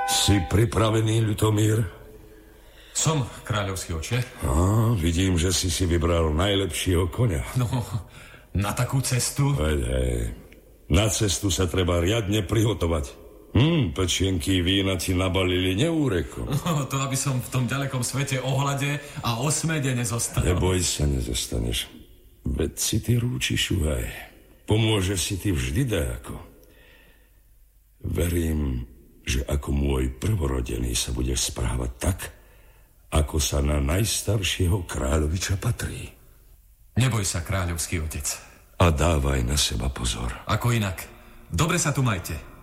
Si pripravený, Ľutomír? Som, kráľovský oče. Vidím, že si vybral najlepšieho koňa. No, na takú cestu? Hej. Na cestu sa treba riadne prihotovať. Pečienky vína ti nabalili neúrekom. No, to aby som v tom ďalekom svete ohľade a osmede nezostal. Neboj sa, nezostaneš. Veď si ty rúči, šuhaj. Pomôže si ty vždy dajako. Verím, že ako môj prvorodený sa budeš správať tak, ako sa na najstaršieho kráľoviča patrí. Neboj sa, kráľovský otec. A dávaj na seba pozor. Ako inak. Dobre sa tu majte.